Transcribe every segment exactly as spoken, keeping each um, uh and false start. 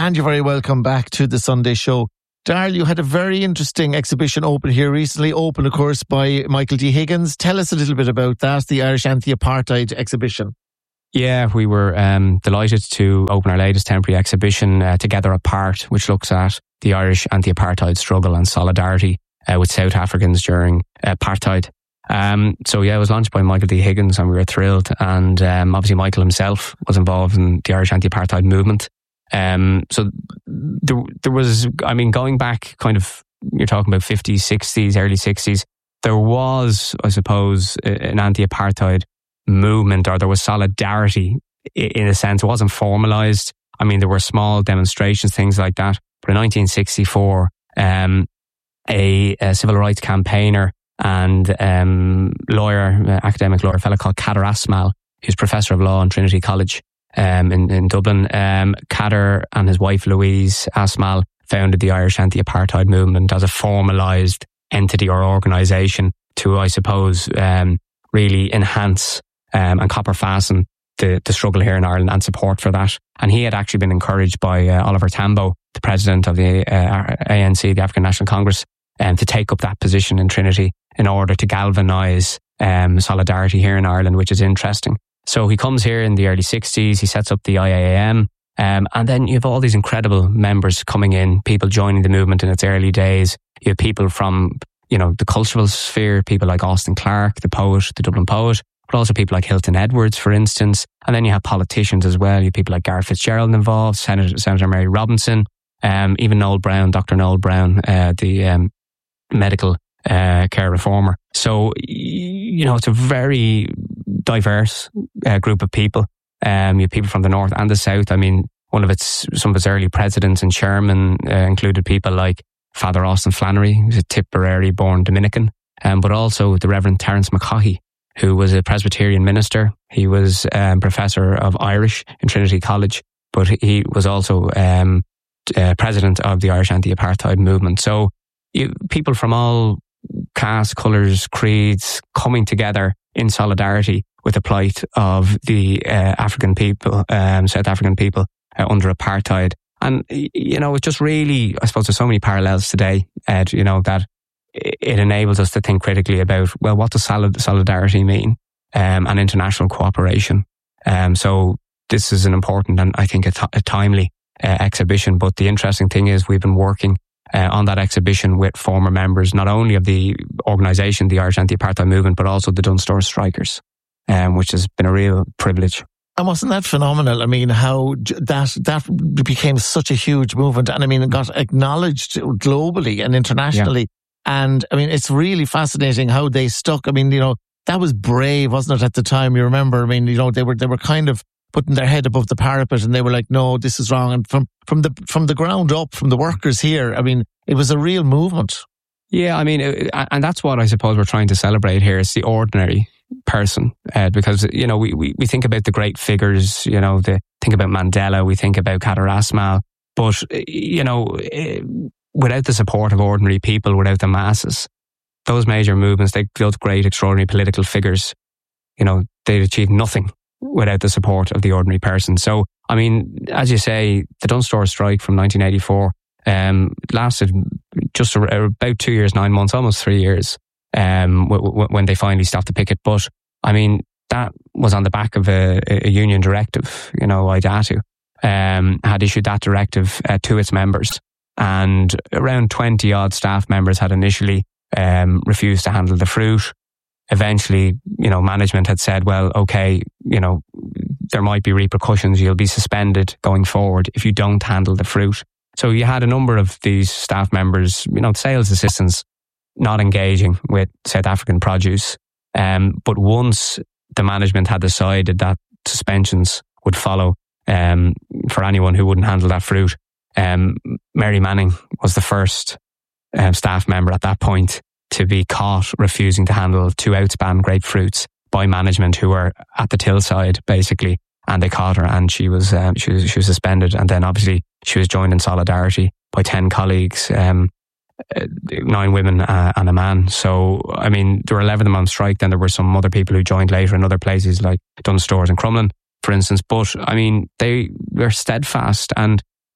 and you're very welcome back to the Sunday Show. Darrell, you had a very interesting exhibition open here recently, open of course by Michael D. Higgins. Tell us a little bit about that, the Irish Anti-Apartheid exhibition. Yeah, we were um, delighted to open our latest temporary exhibition, uh, Together Apart, which looks at the Irish anti-apartheid struggle and solidarity uh, with South Africans during uh, apartheid. Um, so yeah, it was launched by Michael D. Higgins and we were thrilled. And um, obviously Michael himself was involved in the Irish anti-apartheid movement. Um, so there, there was, I mean, going back kind of, you're talking about fifties, sixties, early sixties, there was, I suppose, an anti-apartheid movement, or there was solidarity in a sense. It wasn't formalised. I mean, there were small demonstrations, things like that. But in nineteen sixty-four, um, a, a civil rights campaigner and um, lawyer, uh, academic lawyer, a fellow called Kader Asmal, who's professor of law in Trinity College um, in, in Dublin. Um, Kader and his wife Louise Asmal founded the Irish Anti-Apartheid Movement as a formalised entity or organisation to, I suppose, um, really enhance um, and copper fasten the, the struggle here in Ireland and support for that. And he had actually been encouraged by uh, Oliver Tambo, the president of the uh, A N C, the African National Congress, um, to take up that position in Trinity in order to galvanise um, solidarity here in Ireland, which is interesting. So he comes here in the early sixties, he sets up the I A A M, um, and then you have all these incredible members coming in, people joining the movement in its early days. You have people from, you know, the cultural sphere, people like Austin Clarke, the poet, the Dublin poet, but also people like Hilton Edwards, for instance. And then you have politicians as well. You have people like Gareth Fitzgerald involved, Senator, Senator Mary Robinson, um, even Noel Brown, Doctor Noel Brown, uh, the um, medical uh, care reformer. So, you know, it's a very diverse uh, group of people. Um, you have people from the north and the south. I mean, one of its, some of its early presidents and chairmen uh, included people like Father Austin Flannery, who's a Tipperary-born Dominican, um, but also the Reverend Terence McCaughey, who was a Presbyterian minister. He was um, professor of Irish in Trinity College, but he was also um, uh, president of the Irish Anti-Apartheid Movement. So you, people from all castes, colours, creeds coming together in solidarity with the plight of the uh, African people, um, South African people uh, under apartheid. And, you know, it just really, I suppose there's so many parallels today, Ed, you know, that it enables us to think critically about, well, what does solid, solidarity mean um, and international cooperation? Um, so this is an important and I think a, t- a timely uh, exhibition. But the interesting thing is we've been working uh, on that exhibition with former members, not only of the organisation, the Irish Anti-Apartheid Movement, but also the Dunstore Strikers, um, which has been a real privilege. And wasn't that phenomenal? I mean, how that that became such a huge movement, and I mean, it got acknowledged globally and internationally. Yeah. And I mean, it's really fascinating how they stuck. I mean, you know, that was brave, wasn't it, at the time? You remember? I mean, you know, they were they were kind of putting their head above the parapet, and they were like, "No, this is wrong." And from from the from the ground up, from the workers here, I mean, it was a real movement. Yeah, I mean, and that's what I suppose we're trying to celebrate here. It's the ordinary person, uh, because, you know, we, we, we think about the great figures, you know, the, think about Mandela, we think about Kader Asmal, but, you know, without the support of ordinary people, without the masses, those major movements, they built great, extraordinary political figures, you know, they'd achieve nothing without the support of the ordinary person. So, I mean, as you say, the Dunstore strike from nineteen eighty-four um, lasted just about two years, nine months, almost three years. Um, w- w- when they finally stopped the picket. But I mean, that was on the back of a, a union directive. You know, I D A T U um, had issued that directive uh, to its members, and around twenty odd staff members had initially um, refused to handle the fruit. Eventually, you know, management had said, well, okay, you know, there might be repercussions. You'll be suspended going forward if you don't handle the fruit. So you had a number of these staff members, you know, sales assistants, not engaging with South African produce. Um, but once the management had decided that suspensions would follow um, for anyone who wouldn't handle that fruit, um, Mary Manning was the first um, staff member at that point to be caught refusing to handle two outspan grapefruits by management who were at the till side, basically. And they caught her, and she was um, she was she was suspended. And then obviously she was joined in solidarity by ten colleagues. Um, Uh, nine women uh, and a man. So, I mean, there were eleven of them on strike. Then there were some other people who joined later in other places like Dunstores and Crumlin, for instance. But, I mean, they were steadfast. And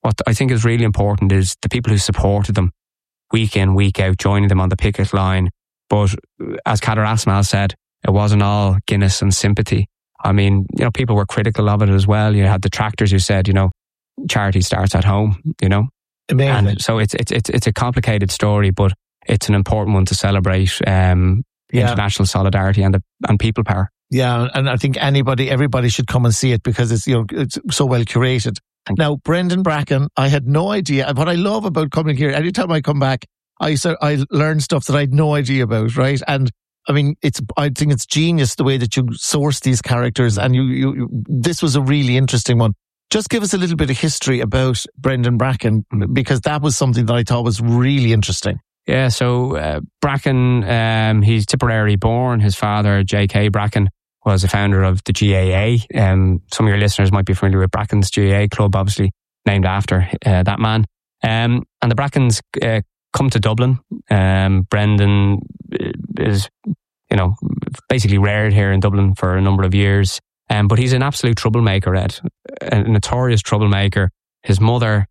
what I think is really important is the people who supported them week in, week out, joining them on the picket line. But as Kader Asmal said, it wasn't all Guinness and sympathy. I mean, you know, people were critical of it as well. You had detractors who said, you know, charity starts at home, you know. Amazing. And so it's, it's, it's, it's a complicated story, but it's an important one to celebrate um, yeah. international solidarity and, the, and people power. Yeah, and I think anybody, everybody should come and see it because it's, you know, it's so well curated. Now, Brendan Bracken, I had no idea. What I love about coming here, anytime I come back, I I learn stuff that I had no idea about, right? And I mean, it's I think it's genius the way that you source these characters, and you, you, you this was a really interesting one. Just give us a little bit of history about Brendan Bracken, because that was something that I thought was really interesting. Yeah, so uh, Bracken, um, he's Tipperary born. His father, J K Bracken, was a founder of the G A A. Um, some of your listeners might be familiar with Bracken's G A A club, obviously named after uh, that man. Um, and the Brackens uh, come to Dublin. Um, Brendan is, you know, basically reared here in Dublin for a number of years. Um, but he's an absolute troublemaker, Ed. A notorious troublemaker. His mother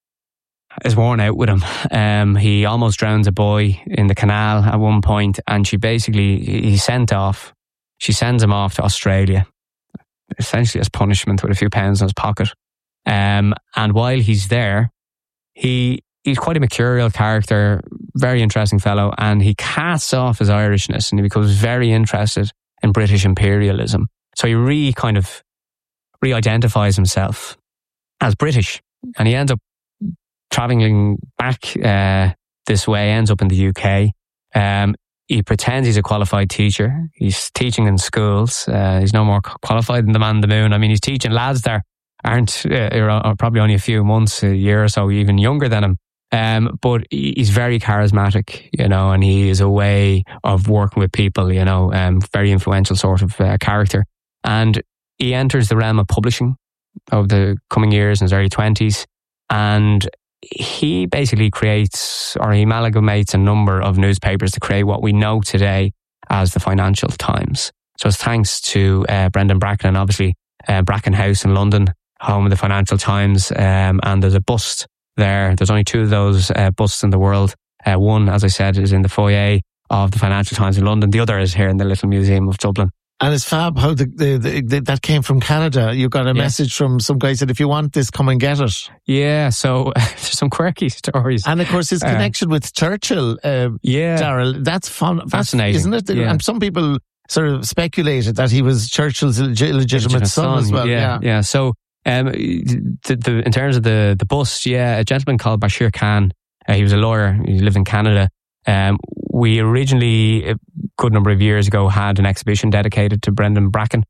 is worn out with him. Um, he almost drowns a boy in the canal at one point, and she basically, he's sent off. She sends him off to Australia, essentially as punishment, with a few pounds in his pocket. Um, and while he's there, he he's quite a mercurial character, very interesting fellow, and he casts off his Irishness and he becomes very interested in British imperialism. So he re kind of re-identifies himself as British, and he ends up travelling back uh, this way, ends up in the U K. Um, he pretends he's a qualified teacher. He's teaching in schools. Uh, he's no more qualified than the man on the moon. I mean, he's teaching lads there aren't uh, are probably only a few months, a year or so, even younger than him. Um, but he's very charismatic, you know, and he is a way of working with people, you know, um, very influential sort of uh, character. And he enters the realm of publishing over the coming years in his early twenties. And he basically creates, or he amalgamates a number of newspapers to create what we know today as the Financial Times. So it's thanks to uh, Brendan Bracken, and obviously uh, Bracken House in London, home of the Financial Times. Um, and there's a bust there. There's only two of those uh, busts in the world. Uh, one, as I said, is in the foyer of the Financial Times in London. The other is here in the Little Museum of Dublin. And it's fab how the, the, the, the that came from Canada. You got a yeah. message from some guy said, if you want this, come and get it. Yeah, so there's some quirky stories. And of course, his connection uh, with Churchill, uh, yeah, Darrell, that's fun, fascinating, isn't it? Yeah. And some people sort of speculated that he was Churchill's illegitimate, legitimate son, son as well. Yeah, yeah. yeah. So um, the, the, in terms of the, the bust, yeah, a gentleman called Bashir Khan, uh, he was a lawyer, he lived in Canada. Um, we originally, a good number of years ago, had an exhibition dedicated to Brendan Bracken,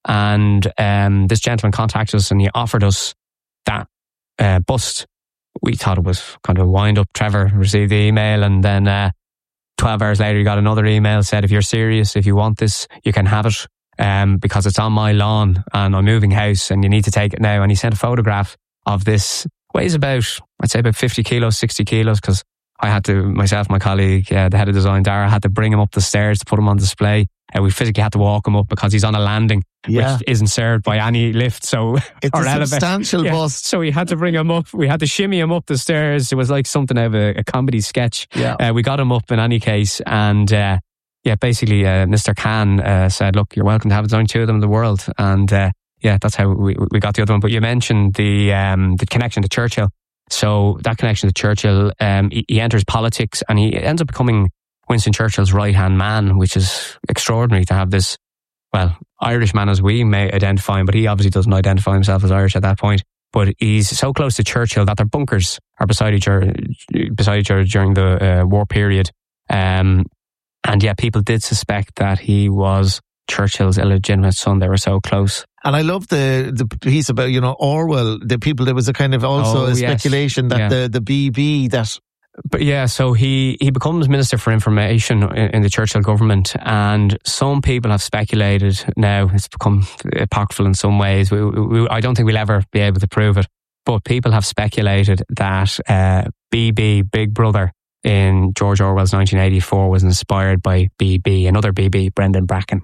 and um, this gentleman contacted us and he offered us that uh, bust. We thought it was kind of a wind-up. Trevor received the email, and then uh, twelve hours later he got another email, said, if you're serious, if you want this, you can have it, um, because it's on my lawn and I'm moving house and you need to take it now. And he sent a photograph of this, weighs about, I'd say about fifty kilos, sixty kilos, because I had to, myself, my colleague, uh, the head of design, Dara, had to bring him up the stairs to put him on display. And uh, we physically had to walk him up because he's on a landing, yeah. which isn't served by any lift. So it's or a elevator. Substantial yeah. bust. So we had to bring him up. We had to shimmy him up the stairs. It was like something out of a, a comedy sketch. Yeah. Uh, we got him up in any case. And uh, yeah, basically, uh, Mister Khan uh, said, look, you're welcome to have it. There's only two of them in the world. And uh, yeah, that's how we, we got the other one. But you mentioned the um, the connection to Churchill. So that connection to Churchill, um, he, he enters politics and he ends up becoming Winston Churchill's right-hand man, which is extraordinary to have this, well, Irish man as we may identify him, but he obviously doesn't identify himself as Irish at that point. But he's so close to Churchill that their bunkers are beside each other, beside each other during the uh, war period. Um, and yeah, people did suspect that he was Churchill's illegitimate son. They were so close. And I love the the piece about, you know, Orwell, the people, there was a kind of also oh, a yes. speculation that yeah. the, the B B that... But yeah, so he, he becomes Minister for Information in, in the Churchill government, and some people have speculated, now it's become apocryphal in some ways, we, we, I don't think we'll ever be able to prove it, but people have speculated that uh, B B, Big Brother, in George Orwell's nineteen eighty-four was inspired by B B, another B B, Brendan Bracken.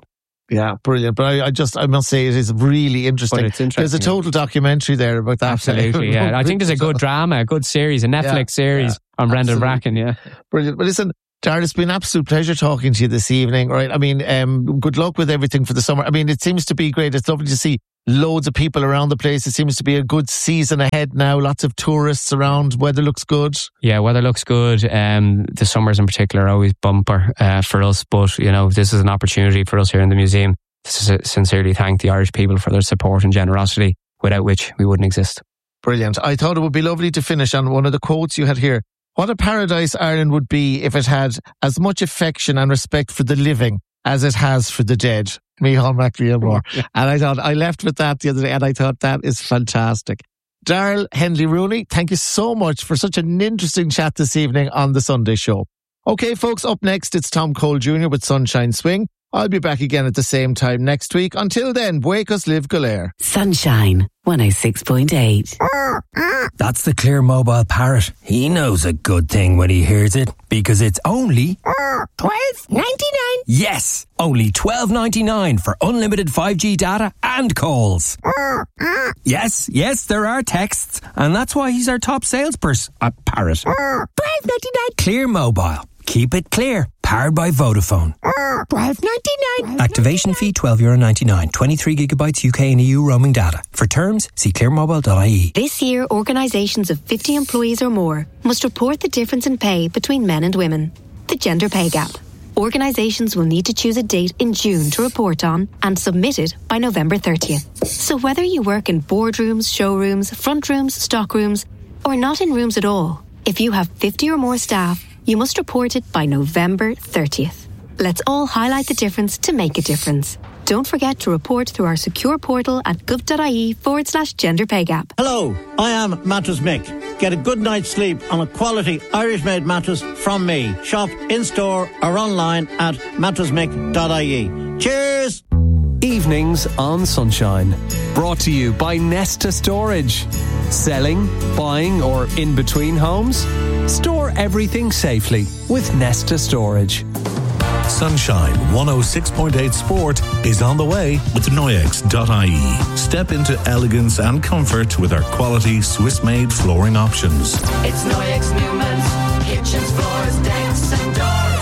Yeah, brilliant. But I, I just, I must say, it is really interesting. But it's interesting. There's a total documentary there about that. Absolutely, yeah. I think there's a good drama, a good series, a Netflix yeah, series yeah, on Brendan absolutely. Bracken, yeah. Brilliant. But listen, Darragh, it's been an absolute pleasure talking to you this evening. Right? I mean, um, good luck with everything for the summer. I mean, it seems to be great. It's lovely to see loads of people around the place. It seems to be a good season ahead now. Lots of tourists around. Weather looks good. Yeah, weather looks good. Um, the summers in particular are always bumper uh, for us. But, you know, this is an opportunity for us here in the museum to sincerely thank the Irish people for their support and generosity, without which we wouldn't exist. Brilliant. I thought it would be lovely to finish on one of the quotes you had here. What a paradise Ireland would be if it had as much affection and respect for the living as it has for the dead. Micheál Mac Liammóir. And I thought, I left with that the other day and I thought that is fantastic. Darragh Hendley-Rooney, thank you so much for such an interesting chat this evening on The Sunday Show. Okay, folks, up next, it's Tom Cole Junior with Sunshine Swing. I'll be back again at the same time next week. Until then, Buecas Live Golair. Sunshine one oh six point eight. That's the Clear Mobile Parrot. He knows a good thing when he hears it, because it's only twelve ninety-nine. Yes, only twelve ninety-nine for unlimited five G data and calls. Yes, yes, there are texts, and that's why he's our top salesperson at Parrot. twelve ninety-nine. Clear Mobile. Keep it clear. Powered by Vodafone. twelve ninety-nine. Activation fee twelve euro ninety-nine. twenty-three gigabytes U K and E U roaming data. For terms, see clear mobile dot I E. This year, organisations of fifty employees or more must report the difference in pay between men and women, the gender pay gap. Organisations will need to choose a date in June to report on and submit it by November thirtieth. So whether you work in boardrooms, showrooms, front rooms, stock rooms, or not in rooms at all, if you have fifty or more staff, you must report it by November thirtieth. Let's all highlight the difference to make a difference. Don't forget to report through our secure portal at gov.ie forward slash gender pay gap. Hello, I am Mattress Mick. Get a good night's sleep on a quality Irish-made mattress from me. Shop in-store or online at mattress mick dot I E. Cheers! Evenings on Sunshine. Brought to you by Nesta Storage. Selling, buying or in between homes? Store everything safely with Nesta Storage. Sunshine one oh six point eight Sport is on the way with Noyex dot I E. Step into elegance and comfort with our quality Swiss-made flooring options. It's Noyex Newman's, kitchens, floors, decks and doors.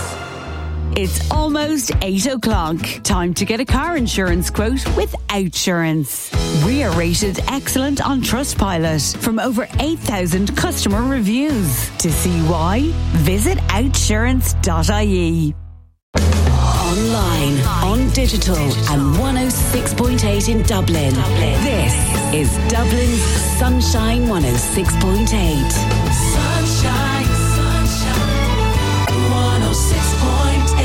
It's almost eight o'clock. Time to get a car insurance quote with Outsurance. We are rated excellent on Trustpilot from over eight thousand customer reviews. To see why, visit outsurance dot I E. Online, on digital, and one oh six point eight in Dublin. Dublin. This is Dublin's Sunshine one oh six point eight. Sunshine, sunshine, one oh six point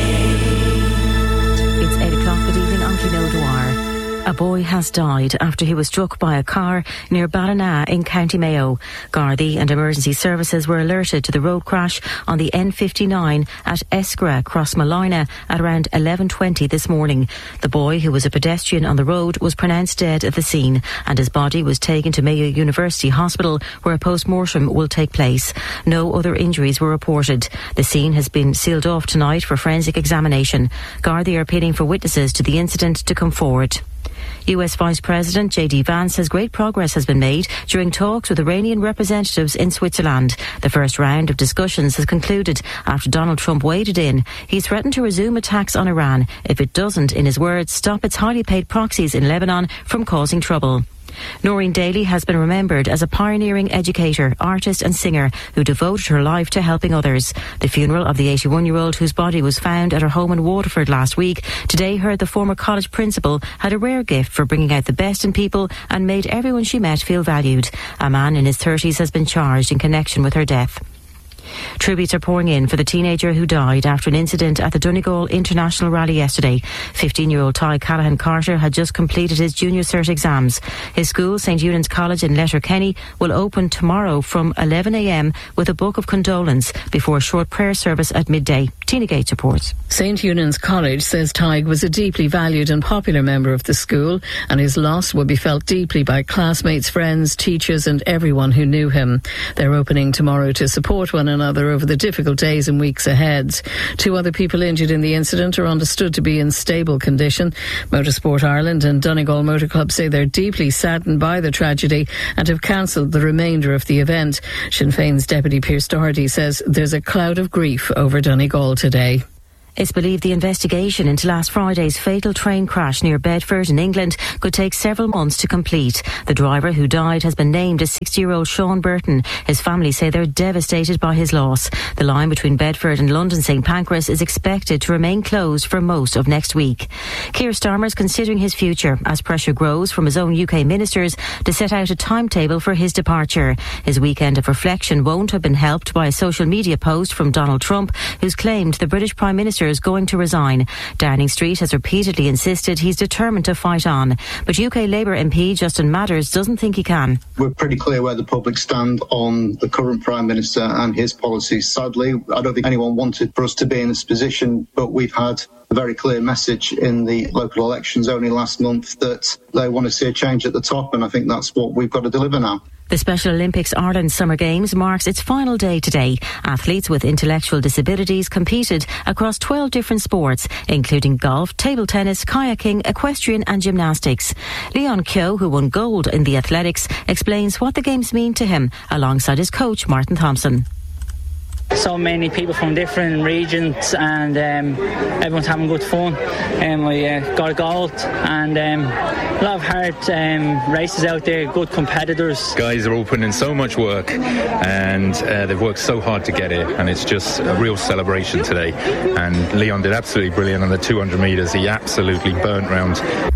eight. It's eight o'clock. Good evening. I'm Clonel Dwyer. A boy has died after he was struck by a car near Ballina in County Mayo. Gardaí and emergency services were alerted to the road crash on the N fifty-nine at Eskra, Crossmolina, at around eleven twenty this morning. The boy, who was a pedestrian on the road, was pronounced dead at the scene, and his body was taken to Mayo University Hospital, where a post-mortem will take place. No other injuries were reported. The scene has been sealed off tonight for forensic examination. Gardaí are appealing for witnesses to the incident to come forward. U S Vice President J D Vance says great progress has been made during talks with Iranian representatives in Switzerland. The first round of discussions has concluded after Donald Trump waded in. He's threatened to resume attacks on Iran if it doesn't, in his words, stop its highly paid proxies in Lebanon from causing trouble. Noreen Daly has been remembered as a pioneering educator, artist and singer who devoted her life to helping others. The funeral of the eighty-one-year-old, whose body was found at her home in Waterford last week, today heard the former college principal had a rare gift for bringing out the best in people and made everyone she met feel valued. A man in his thirties has been charged in connection with her death. Tributes are pouring in for the teenager who died after an incident at the Donegal International Rally yesterday. fifteen-year-old Ty Callahan Carter had just completed his junior cert exams. His school, Saint Eunan's College in Letterkenny, will open tomorrow from eleven a.m. with a book of condolence before a short prayer service at midday. Tina Gates reports. Saint Eunan's College says Tig was a deeply valued and popular member of the school, and his loss will be felt deeply by classmates, friends, teachers and everyone who knew him. They're opening tomorrow to support one another over the difficult days and weeks ahead. Two other people injured in the incident are understood to be in stable condition. Motorsport Ireland and Donegal Motor Club say they're deeply saddened by the tragedy and have cancelled the remainder of the event. Sinn Féin's Deputy Pearse Doherty says there's a cloud of grief over Donegal today. It's believed the investigation into last Friday's fatal train crash near Bedford in England could take several months to complete. The driver who died has been named as sixty-year-old Sean Burton. His family say they're devastated by his loss. The line between Bedford and London St Pancras is expected to remain closed for most of next week. Keir Starmer is considering his future as pressure grows from his own U K ministers to set out a timetable for his departure. His weekend of reflection won't have been helped by a social media post from Donald Trump, who's claimed the British Prime Minister is going to resign. Downing Street has repeatedly insisted he's determined to fight on, but U K Labour M P Justin Matters doesn't think he can. We're pretty clear where the public stand on the current Prime Minister and his policies. Sadly, I don't think anyone wanted for us to be in this position, but we've had a very clear message in the local elections only last month that they want to see a change at the top, and I think that's what we've got to deliver now. The Special Olympics Ireland Summer Games marks its final day today. Athletes with intellectual disabilities competed across twelve different sports, including golf, table tennis, kayaking, equestrian and gymnastics. Leon Keogh, who won gold in the athletics, explains what the Games mean to him alongside his coach Martin Thompson. So many people from different regions, and um, everyone's having good fun. Um, we uh, got a gold, and um, a lot of hard um, races out there, good competitors. Guys are all putting in so much work, and uh, they've worked so hard to get here, and it's just a real celebration today. And Leon did absolutely brilliant on the two hundred metres. He absolutely burnt round.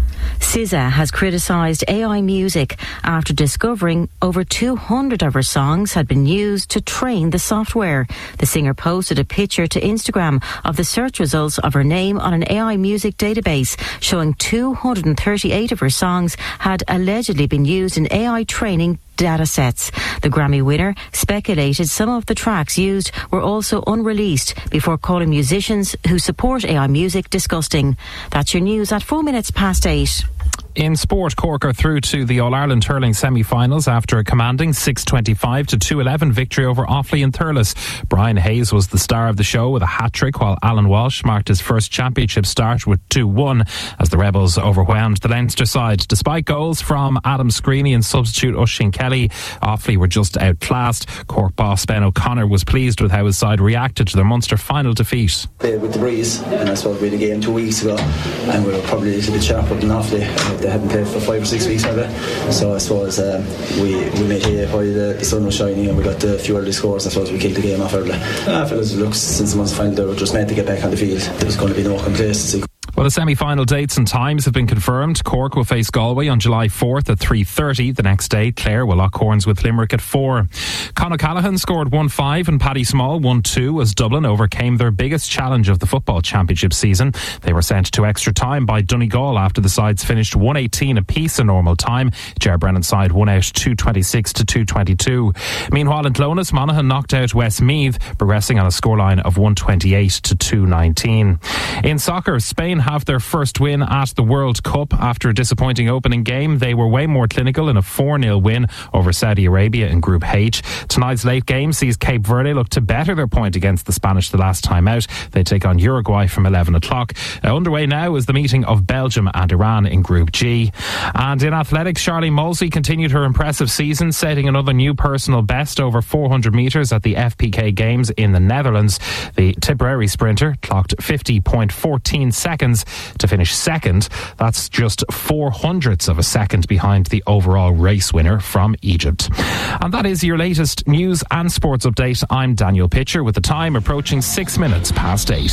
S Z A has criticised A I music after discovering over two hundred of her songs had been used to train the software. The singer posted a picture to Instagram of the search results of her name on an A I music database, showing two hundred thirty-eight of her songs had allegedly been used in A I training data sets. The Grammy winner speculated some of the tracks used were also unreleased before calling musicians who support A I music disgusting. That's your news at four minutes past eight. In sport, Cork are through to the All-Ireland hurling semi-finals after a commanding six twenty-five to two eleven victory over Offaly and Thurles. Brian Hayes was the star of the show with a hat-trick, while Alan Walsh marked his first championship start with two one as the Rebels overwhelmed the Leinster side. Despite goals from Adam Screeney and substitute Oisín Kelly, Offaly were just outclassed. Cork boss Ben O'Connor was pleased with how his side reacted to their Munster final defeat. Played with the breeze, and I suppose we had a game two weeks ago, and we were probably a little bit sharper than Offaly. They hadn't played for five or six weeks, had they? So I suppose um, we, we made hay while the, the sun was shining, and we got a few early scores. I suppose we killed the game off early. I feel as it looks, since the Munster final, they were just meant to get back on the field. There was going to be no complacency. Well, the semi-final dates and times have been confirmed. Cork will face Galway on July fourth at three thirty. The next day, Clare will lock horns with Limerick at four. Con O'Callaghan scored one five and Paddy Small one two as Dublin overcame their biggest challenge of the football championship season. They were sent to extra time by Donegal after the sides finished one eighteen apiece in normal time. Ger Brennan's side won out two twenty-six to two twenty-two. Meanwhile, in Clones, Monaghan knocked out Westmeath, progressing on a scoreline of one twenty-eight to two nineteen. In soccer, Spain have their first win at the World Cup. After a disappointing opening game, they were way more clinical in a four nil win over Saudi Arabia in Group H. Tonight's late game sees Cape Verde look to better their point against the Spanish the last time out. They take on Uruguay from eleven o'clock. Uh, underway now is the meeting of Belgium and Iran in Group G. And in athletics, Charlie Molsey continued her impressive season, setting another new personal best over four hundred metres at the F P K Games in the Netherlands. The Tipperary sprinter clocked fifty point one four seconds to finish second. That's just four hundredths of a second behind the overall race winner from Egypt. And that is your latest news and sports update. I'm Daniel Pitcher with the time approaching six minutes past eight.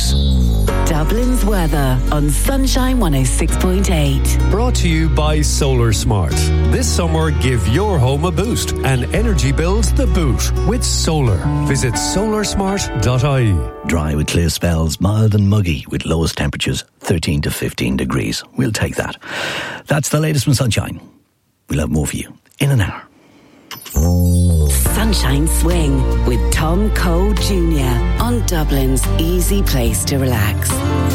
Dublin's weather on Sunshine one oh six point eight. Brought to you by Solar Smart. This summer, give your home a boost and energy bills the boot with solar. Visit solar smart dot I E. Dry with clear spells, mild and muggy with lowest temperatures thirteen to fifteen degrees. We'll take that. That's the latest from Sunshine. We'll have more for you in an hour. Sunshine Swing with Tom Cole Junior on Dublin's easy place to relax.